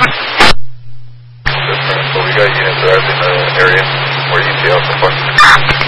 So we got units arrived in the area. Where you see how so far?